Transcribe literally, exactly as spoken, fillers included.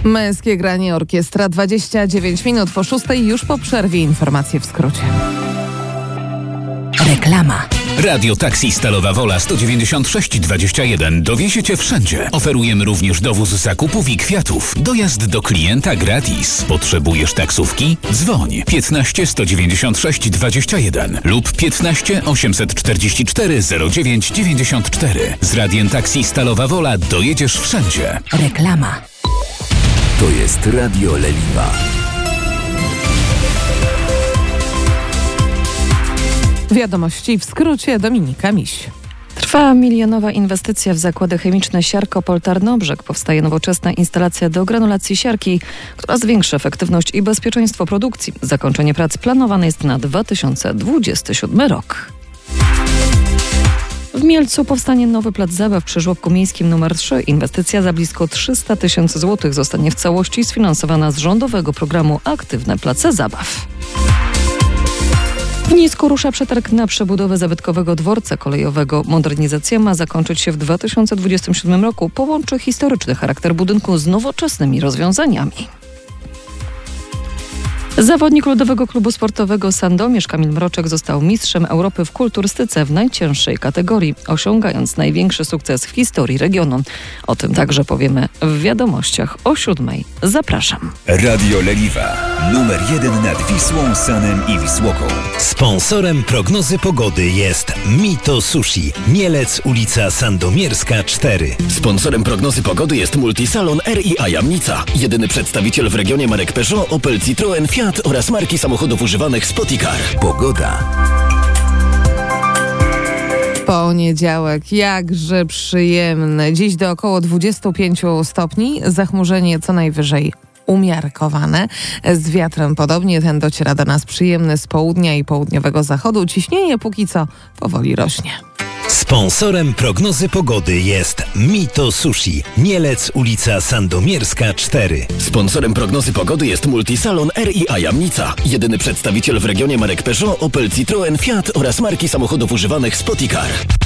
Męskie granie orkiestra, dwadzieścia dziewięć minut po szóstej, już po przerwie informacje w skrócie. Reklama. Radio Taxi Stalowa Wola sto dziewięćdziesiąt sześć dwadzieścia jeden dowiezie Cię wszędzie. Oferujemy również dowóz zakupów i kwiatów. Dojazd do klienta gratis. Potrzebujesz taksówki? Dzwoń piętnaście sto dziewięćdziesiąt sześć dwadzieścia jeden lub piętnaście osiemset czterdzieści cztery zero dziewięć dziewięćdziesiąt cztery. Z Radiem Taxi Stalowa Wola dojedziesz wszędzie. Reklama. To jest Radio Leliwa. Wiadomości w skrócie, Dominika Miś. Trwa milionowa inwestycja w zakłady chemiczne Siarkopol Tarnobrzeg. Powstaje nowoczesna instalacja do granulacji siarki, która zwiększy efektywność i bezpieczeństwo produkcji. Zakończenie prac planowane jest na dwa tysiące dwudziesty siódmy rok. W Mielcu powstanie nowy plac zabaw przy żłobku miejskim numer trzy. Inwestycja za blisko trzysta tysięcy złotych zostanie w całości sfinansowana z rządowego programu Aktywne Place Zabaw. W Nisku rusza przetarg na przebudowę zabytkowego dworca kolejowego. Modernizacja ma zakończyć się w dwa tysiące dwudziestym siódmym roku. Połączy historyczny charakter budynku z nowoczesnymi rozwiązaniami. Zawodnik Ludowego Klubu Sportowego Sandomierz Kamil Mroczek został mistrzem Europy w kulturystyce w najcięższej kategorii, osiągając największy sukces w historii regionu. O tym także powiemy w wiadomościach o siódmej. Zapraszam. Radio Leliwa. Numer jeden nad Wisłą, Sanem i Wisłoką. Sponsorem prognozy pogody jest Mito Sushi. Mielec, ulica Sandomierska cztery. Sponsorem prognozy pogody jest Multisalon R i A Jamnica. Jedyny przedstawiciel w regionie marek Peugeot, Opel, Citroen, Fiat oraz marki samochodów używanych Spoticar. Pogoda. Poniedziałek, jakże przyjemny. Dziś do około dwudziestu pięciu stopni, zachmurzenie co najwyżej umiarkowane. Z wiatrem podobnie, ten dociera do nas przyjemny z południa i południowego zachodu. Ciśnienie póki co powoli rośnie. Sponsorem prognozy pogody jest Mito Sushi. Mielec, ulica Sandomierska cztery. Sponsorem prognozy pogody jest Multisalon R i A Jamnica. Jedyny przedstawiciel w regionie marek Peugeot, Opel, Citroen, Fiat oraz marki samochodów używanych Spoticar.